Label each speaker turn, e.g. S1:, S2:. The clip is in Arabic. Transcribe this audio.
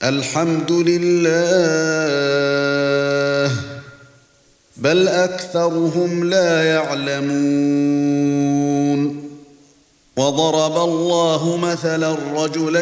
S1: الحمد لله بل أكثرهم لا يعلمون وضرب الله مثلا رجلين